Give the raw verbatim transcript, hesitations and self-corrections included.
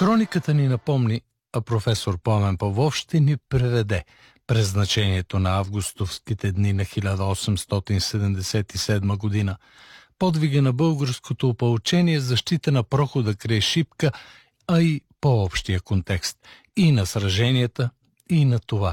Хрониката ни напомни, а професор Пламен Павлов ще ни преведе през значението на августовските дни на хиляда осемстотин седемдесет и седма година, подвига на българското опълчение, защита на прохода край Шипка, а и по-общия контекст и на сраженията, и на това